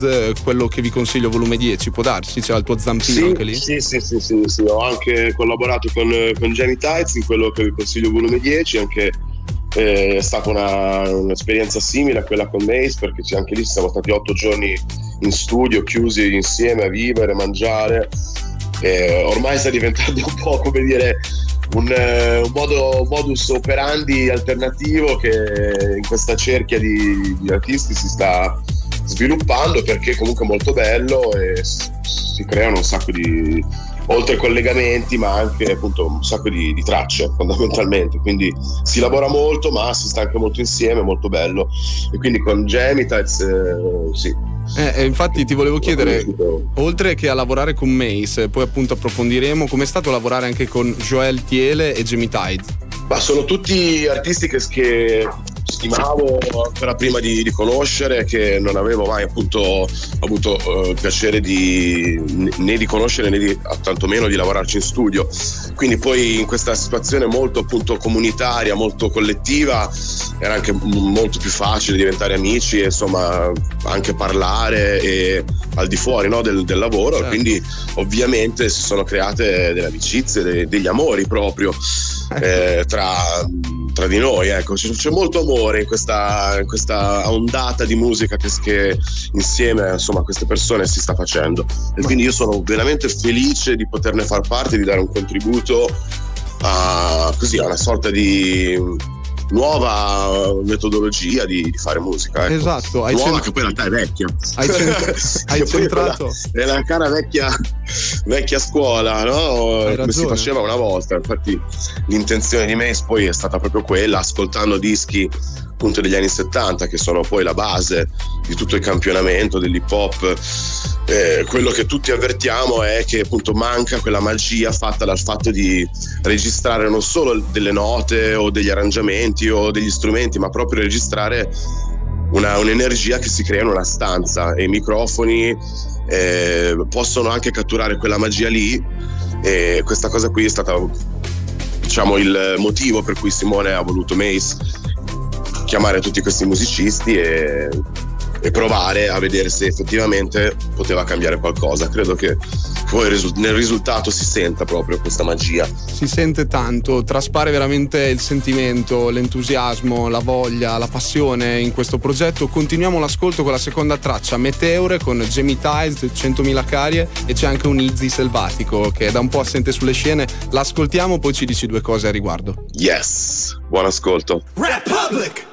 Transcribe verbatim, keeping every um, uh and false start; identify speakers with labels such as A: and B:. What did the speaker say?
A: quello che vi consiglio volume dieci, può darsi? C'era il tuo zampino
B: sì,
A: anche lì?
B: Sì, sì, sì, sì, sì, ho anche collaborato con, con Jamie Tights in quello che vi consiglio volume dieci, anche eh, è stata una, un'esperienza simile a quella con Mace, perché anche lì siamo stati otto giorni in studio, chiusi insieme a vivere, mangiare. Eh, ormai sta diventando un po', come dire, un, un modo, modus operandi alternativo che in questa cerchia di, di artisti si sta sviluppando, perché comunque è molto bello e si creano un sacco di, oltre collegamenti, ma anche appunto un sacco di, di tracce fondamentalmente, quindi si lavora molto ma si sta anche molto insieme, molto bello. E quindi con Gemitites eh, sì.
A: Eh, infatti ti volevo chiedere, oltre che a lavorare con Mace, poi appunto approfondiremo, com'è stato lavorare anche con Joel Thiele e Jamie Tights?
B: Ma sono tutti artisti che, che stimavo ancora prima di, di conoscere, che non avevo mai appunto avuto uh, il piacere di né di conoscere né di, tantomeno di lavorarci in studio. Quindi poi in questa situazione molto appunto comunitaria, molto collettiva, era anche molto più facile diventare amici e insomma anche parlare e al di fuori, no, del, del lavoro. Certo. Quindi ovviamente si sono create delle amicizie, dei, degli amori proprio eh, tra tra di noi, ecco, c'è, c'è molto amore in questa, in questa ondata di musica che, che insieme insomma a queste persone si sta facendo, e quindi io sono veramente felice di poterne far parte, di dare un contributo a così a una sorta di nuova metodologia di, di fare musica, ecco.
A: Esatto, hai
B: nuova
A: cent-
B: che poi in realtà è vecchia,
A: hai, cent- hai centrato
B: è la cara vecchia vecchia scuola, no? Come si faceva una volta. Infatti l'intenzione di Mace poi è stata proprio quella, ascoltando dischi appunto degli anni settanta, che sono poi la base di tutto il campionamento dell'hip hop. Eh, quello che tutti avvertiamo è che appunto manca quella magia fatta dal fatto di registrare non solo delle note o degli arrangiamenti o degli strumenti, ma proprio registrare una, un'energia che si crea in una stanza, e i microfoni eh, possono anche catturare quella magia lì, e questa cosa qui è stata, diciamo, il motivo per cui Simone ha voluto Mace chiamare tutti questi musicisti e e provare a vedere se effettivamente poteva cambiare qualcosa. Credo che poi nel risultato si senta proprio questa magia.
A: Si sente tanto, traspare veramente il sentimento, l'entusiasmo, la voglia, la passione in questo progetto. Continuiamo l'ascolto con la seconda traccia, Meteore, con Jamie Tights, centomila carie, e c'è anche un Izzy selvatico che è da un po' assente sulle scene. L'ascoltiamo, poi ci dici due cose a riguardo.
B: Yes, buon ascolto.
C: Republic!